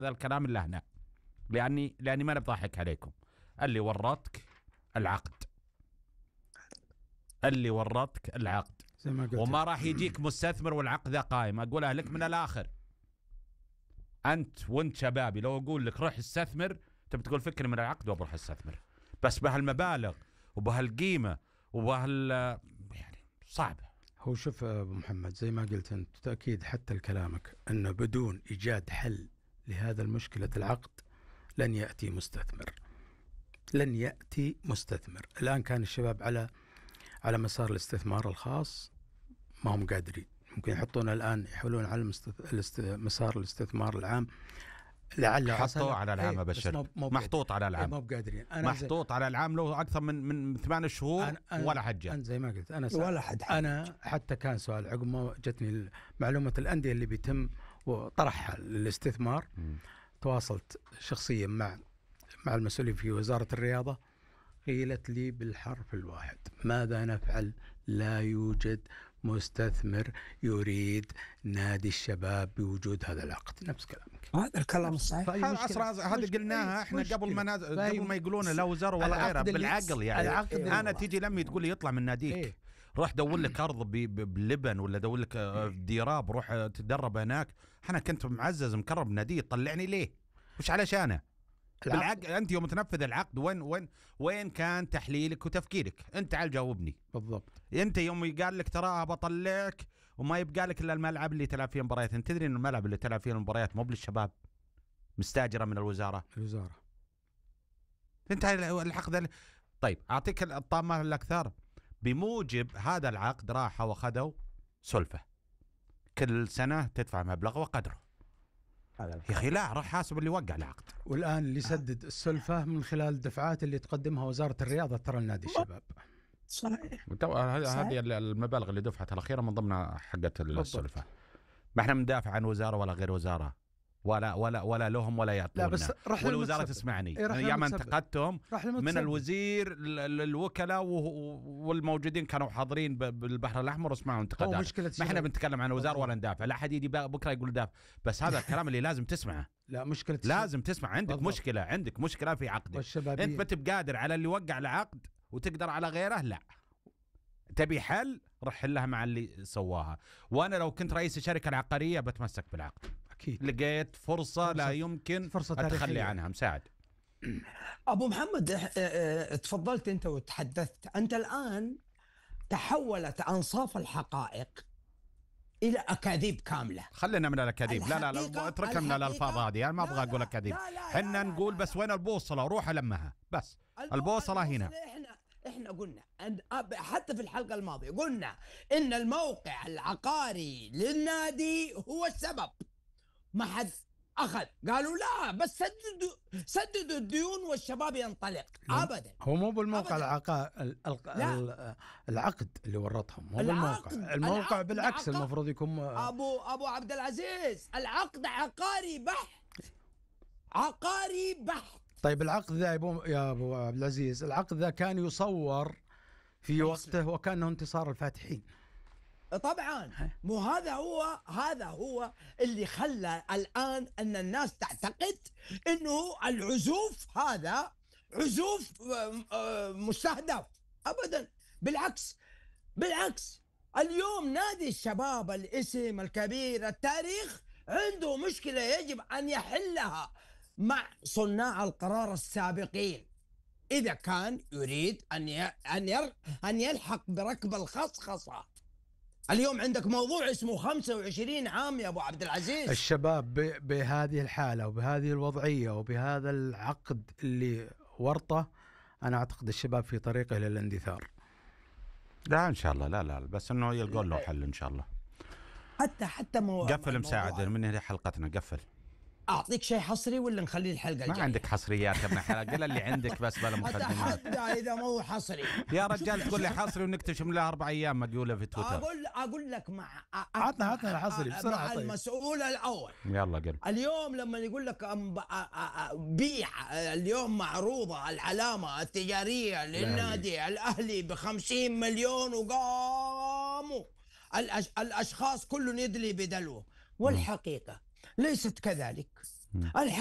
ذا الكلام إلا هنا، لأني ما بضحك عليكم. اللي ورطك العقد، اللي ورطك العقد، زي ما قلت، وما راح يجيك مستثمر والعقد ذا قائم. أقولها لك من الآخر، أنت وأنت شبابي لو أقول لك روح استثمر، تبي تقول فكر من العقد وبروح استثمر، بس بهالمبالغ وبهالقيمة يعني صعبة. هو شوف أبو محمد، زي ما قلت أنت تأكيد حتى لكلامك، أنه بدون إيجاد حل لهذا المشكلة العقد لن يأتي مستثمر، لن يأتي مستثمر. الآن كان الشباب على مسار الاستثمار الخاص ما هم قادرين، ممكن يحطون الآن يحولون على مسار الاستثمار العام، لعل حطوا على العام بشر، محطوط على العام، مو بقادرين. محطوط على العام له أكثر من 8 شهور ولا حجة. أنا زي ما قلت، ولا حد. أنا حتى كان سؤال عقب ما جتني معلومة الأندية اللي بيتم وطرحها للاستثمار، تواصلت شخصيا مع المسؤولين في وزارة الرياضة، قيلت لي بالحرف الواحد: ماذا نفعل؟ لا يوجد مستثمر يريد نادي الشباب بوجود هذا العقد. نفس كلامك. هذا الكلام الصحيح. هذه قلناها احنا قبل ما يقولون لا وزارة ولا غيرها، بالعقل يعني. انا تيجي لمي تقول لي يطلع من ناديك، روح دور لك ارض بلبن، ولا دور لك ديراب، روح تدرب هناك. انا كنت معزز مكرم نادي، طلعني ليه؟ وش علشانه؟ بالعقد. انت يوم تنفذ العقد وين كان تحليلك وتفكيرك؟ انت تعال جاوبني بالضبط. انت يوم قال لك ترى بطلعك وما يبقى لك الا الملعب اللي تلعب فيه مباريات، انت تدري ان الملعب اللي تلعب فيه المباريات مو للشباب، مستاجره من الوزاره. انت العقد. طيب اعطيك الطامه الاكثر، بموجب هذا العقد راحوا واخذوا سلفه، كل سنه تدفع مبلغ وقدره. يا اخي لا، راح حاسب اللي وقع العقد. والان اللي يسدد السلفه من خلال الدفعات اللي تقدمها وزاره الرياضه ترى النادي الشباب. صحيح. هذه المبالغ اللي دفعت الاخيره من ضمن حقه السلفه. ما احنا مندافع عن وزاره ولا غير وزاره، ولا لهم ولا يعطونا. لا بس والوزاره تسمعني يا من انتقدتهم من الوزير، الوكلاء والموجودين كانوا حاضرين بالبحر الاحمر وسمعوا انتقادات. ما احنا بنتكلم عن وزاره ولا ندافع، لا حد يجي بكره يقول دافع، بس هذا الكلام اللي لازم تسمعه. لا مشكله لازم تسمع. عندك مشكله في عقدك، انت ما تبقى قادر على اللي وقع العقد وتقدر على غيره، لا تبي حل روح حلها مع اللي سواها. وانا لو كنت رئيس الشركه العقاريه بتمسك بالعقد. أكيد. لقيت فرصة لا يمكن أتخلي عنها. مساعد أبو محمد، تفضلت أنت وتحدثت. أنت الآن تحولت أنصاف الحقائق إلى أكاذيب كاملة. خلينا من الأكاذيب. لا اتركها من الألفاظ هذه، أنا ما أبغى أقول أكاذيب. حنا نقول بس وين البوصلة وروح ألمها، بس البوصلة هنا. احنا قلنا حتى في الحلقة الماضية قلنا إن الموقع العقاري للنادي هو السبب. ما حد أخذ، قالوا لا بس سددوا الديون والشباب ينطلق. أبدا، هو مو بالموقع العقد اللي ورطهم، مو بالموقع. الموقع بالعكس المفروض يكون أبو عبد العزيز، العقد عقاري بحت، عقاري بحت. طيب العقد ذا يا أبو عبد العزيز، العقد ذا كان يصور في وقته وكانه انتصار الفاتحين. طبعا، مو هذا هو اللي خلى الآن أن الناس تعتقد أنه العزوف هذا عزوف مستهدف. أبدا، بالعكس اليوم نادي الشباب، الاسم الكبير، التاريخ، عنده مشكلة يجب أن يحلها مع صناع القرار السابقين إذا كان يريد أن يلحق بركب الخصخصة. اليوم عندك موضوع اسمه 25 عام يا أبو عبد العزيز. الشباب بهذه الحالة وبهذه الوضعية وبهذا العقد اللي ورطه، أنا أعتقد الشباب في طريقه إلى الاندثار. لا إن شاء الله، لا بس إنه يلقون له حل إن شاء الله. حتى قفل مساعد من هذه حلقتنا، قفل. أعطيك شيء حصري ولا نخلي الحلقة الجاية؟ ما عندك حصريات يا ابن حلقة اللي عندك بس بلا مقدمات. أتحدى إذا مو حصري يا رجال تقول لي حصري ونكتشف له 4 أيام مقولة في تويتر. أقول لك عطنا الحصري بسرعة. مع المسؤول الأول. يلا قل. اليوم لما يقول لك بيع اليوم معروضة العلامة التجارية للنادي الأهلي ب50 مليون، وقاموا الأشخاص كلهم يدلي بدلوه، والحقيقة ليست كذلك. الحل